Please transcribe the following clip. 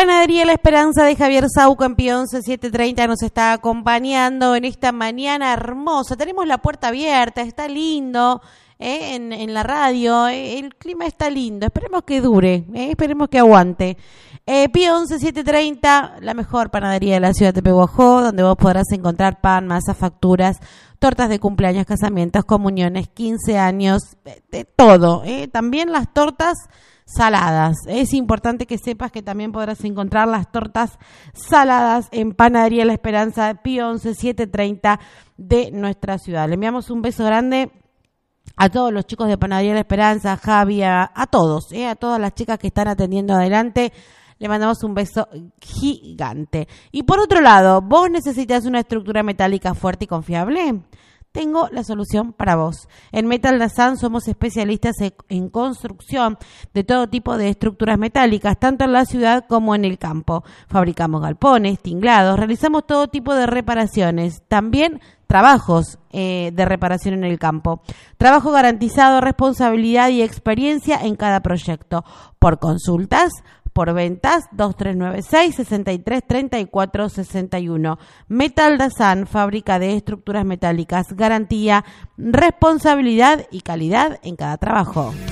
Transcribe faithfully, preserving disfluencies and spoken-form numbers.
Panadería La Esperanza de Javier Sauco en Pío once setecientos treinta nos está acompañando en esta mañana hermosa. Tenemos la puerta abierta, está lindo eh, en, en la radio, eh, el clima está lindo. Esperemos que dure, eh, esperemos que aguante. Eh, Pío once setecientos treinta, la mejor panadería de la ciudad de Pehuajó, donde vos podrás encontrar pan, masa, facturas, tortas de cumpleaños, casamientos, comuniones, quince años, de, de todo. Eh. También las tortas saladas. Es importante que sepas que también podrás encontrar las tortas saladas en Panadería La Esperanza de Pío once setecientos treinta de nuestra ciudad. Le enviamos un beso grande a todos los chicos de Panadería La Esperanza, a Javi, a, a todos, eh, a todas las chicas que están atendiendo adelante. Le mandamos un beso gigante. Y por otro lado, ¿vos necesitas una estructura metálica fuerte y confiable? Tengo la solución para vos. En Metal Dazan somos especialistas en construcción de todo tipo de estructuras metálicas, tanto en la ciudad como en el campo. Fabricamos galpones, tinglados, realizamos todo tipo de reparaciones, también trabajos eh, de reparación en el campo. Trabajo garantizado, responsabilidad y experiencia en cada proyecto. Por consultas, por ventas, dos tres nueve seis, seis tres tres cuatro seis uno. Metal Dazan, fábrica de estructuras metálicas, garantía, responsabilidad y calidad en cada trabajo.